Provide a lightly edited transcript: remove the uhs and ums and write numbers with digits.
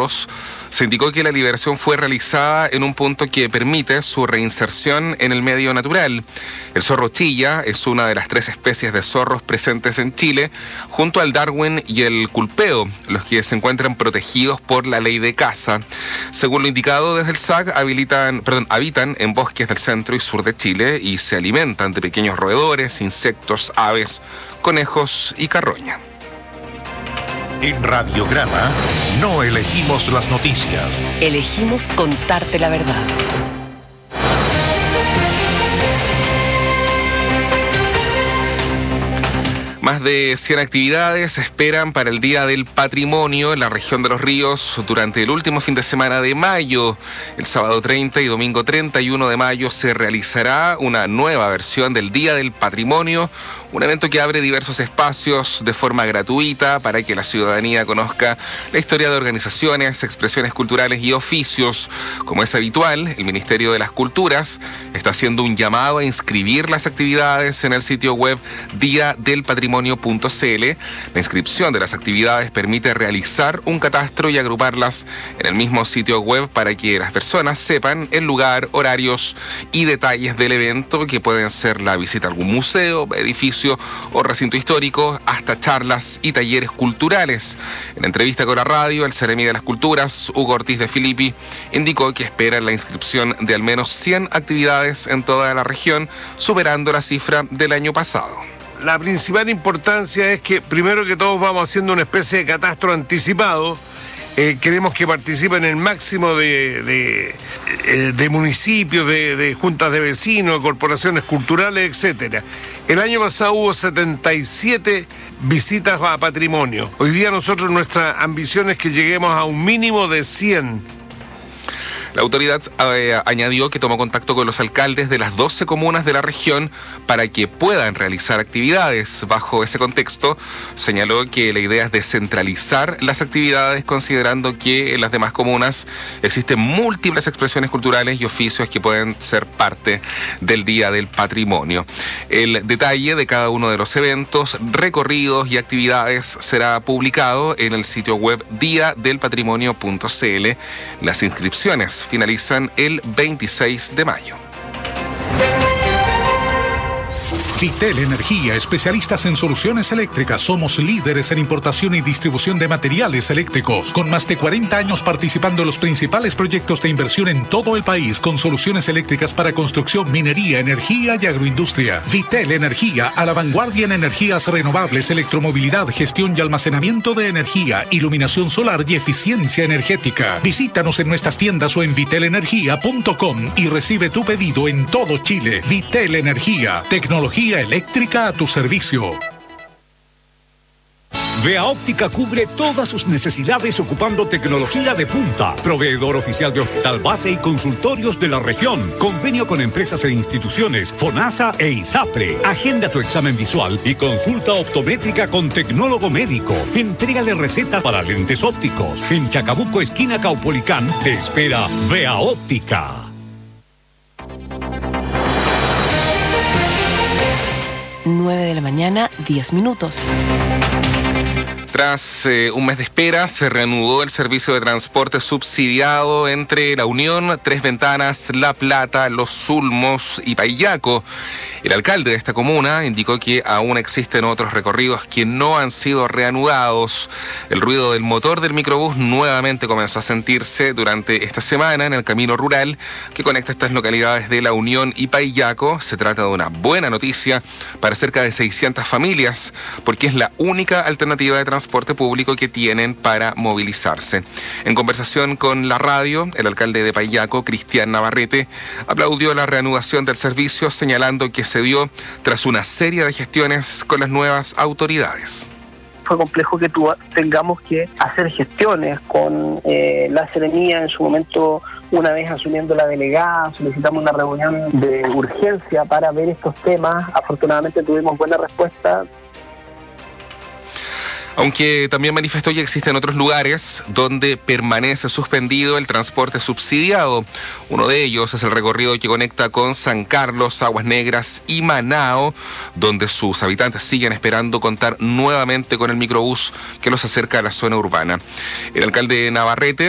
zorros, se indicó que la liberación fue realizada en un punto que permite su reinserción en el medio natural. El zorro chilla es una de las 3 especies de zorros presentes en Chile, junto al Darwin y el culpeo, los que se encuentran protegidos por la ley de caza. Según lo indicado desde el SAC, habitan en bosques del centro y sur de Chile y se alimentan de pequeños roedores, insectos, aves, conejos y carroña. En Radiograma no elegimos las noticias. Elegimos contarte la verdad. Más de 100 actividades se esperan para el Día del Patrimonio en la región de Los Ríos durante el último fin de semana de mayo. El sábado 30 y domingo 31 de mayo se realizará una nueva versión del Día del Patrimonio, un evento que abre diversos espacios de forma gratuita para que la ciudadanía conozca la historia de organizaciones, expresiones culturales y oficios. Como es habitual, el Ministerio de las Culturas está haciendo un llamado a inscribir las actividades en el sitio web diadelpatrimonio.cl. La inscripción de las actividades permite realizar un catastro y agruparlas en el mismo sitio web para que las personas sepan el lugar, horarios y detalles del evento, que pueden ser la visita a algún museo, edificio o recinto histórico, hasta charlas y talleres culturales. En entrevista con la radio, el Seremi de las Culturas, Hugo Ortiz de Filippi, indicó que esperan la inscripción de al menos 100 actividades en toda la región, superando la cifra del año pasado. La principal importancia es que, primero que todo, vamos haciendo una especie de catastro anticipado. Queremos que participen el máximo de municipios, de juntas de vecinos, de corporaciones culturales, etcétera. El año pasado hubo 77 visitas a patrimonio. Hoy día nuestra ambición es que lleguemos a un mínimo de 100. La autoridad añadió que tomó contacto con los alcaldes de las 12 comunas de la región para que puedan realizar actividades. Bajo ese contexto, señaló que la idea es descentralizar las actividades, considerando que en las demás comunas existen múltiples expresiones culturales y oficios que pueden ser parte del Día del Patrimonio. El detalle de cada uno de los eventos, recorridos y actividades será publicado en el sitio web diadelpatrimonio.cl. Las inscripciones finalizan el 26 de mayo. Vitel Energía, especialistas en soluciones eléctricas. Somos líderes en importación y distribución de materiales eléctricos, con más de 40 años participando en los principales proyectos de inversión en todo el país, con soluciones eléctricas para construcción, minería, energía y agroindustria. Vitel Energía, a la vanguardia en energías renovables, electromovilidad, gestión y almacenamiento de energía, iluminación solar y eficiencia energética. Visítanos en nuestras tiendas o en vitelenergia.com y recibe tu pedido en todo Chile. Vitel Energía, tecnología eléctrica a tu servicio. Vea Óptica cubre todas sus necesidades ocupando tecnología de punta. Proveedor oficial de Hospital Base y consultorios de la región. Convenio con empresas e instituciones, FONASA e ISAPRE. Agenda tu examen visual y consulta optométrica con tecnólogo médico. Entrega de receta para lentes ópticos. En Chacabuco, esquina Caupolicán, te espera Vea Óptica. 9 de la mañana, 10 minutos. Tras un mes de espera, se reanudó el servicio de transporte subsidiado entre La Unión, Tres Ventanas, La Plata, Los Sulmos y Paillaco. El alcalde de esta comuna indicó que aún existen otros recorridos que no han sido reanudados. El ruido del motor del microbús nuevamente comenzó a sentirse durante esta semana en el camino rural que conecta estas localidades de La Unión y Paillaco. Se trata de una buena noticia para cerca de 600 familias, porque es la única alternativa de transporte público que tienen para movilizarse. En conversación con la radio, el alcalde de Paillaco, Cristian Navarrete, aplaudió la reanudación del servicio, señalando que se dio tras una serie de gestiones con las nuevas autoridades. Fue complejo que tengamos que hacer gestiones con la Seremía en su momento. Una vez asumiendo la delegada, solicitamos una reunión de urgencia para ver estos temas. Afortunadamente tuvimos buena respuesta. Aunque también manifestó que existen otros lugares donde permanece suspendido el transporte subsidiado. Uno de ellos es el recorrido que conecta con San Carlos, Aguas Negras y Manao, donde sus habitantes siguen esperando contar nuevamente con el microbús que los acerca a la zona urbana. El alcalde Navarrete